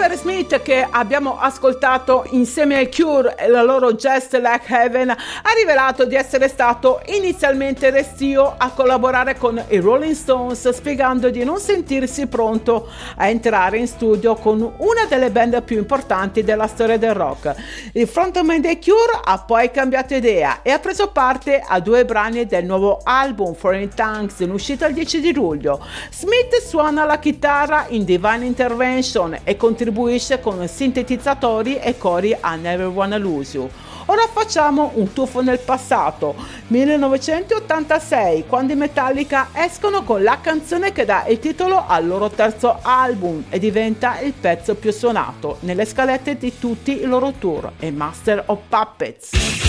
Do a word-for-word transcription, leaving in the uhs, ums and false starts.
Robert Smith, che abbiamo ascoltato insieme ai Cure e la loro Just Like Heaven, ha rivelato di essere stato inizialmente restio a collaborare con i Rolling Stones, spiegando di non sentirsi pronto a entrare in studio con una delle band più importanti della storia del rock. Il frontman dei Cure ha poi cambiato idea e ha preso parte a due brani del nuovo album Foreign Tongues, in uscita il dieci di luglio. Smith suona la chitarra in Divine Intervention e contribuisce con sintetizzatori e cori a Never Wanna Lose You. Ora facciamo un tuffo nel passato, millenovecentottantasei, quando i Metallica escono con la canzone che dà il titolo al loro terzo album e diventa il pezzo più suonato nelle scalette di tutti i loro tour, e Master of Puppets.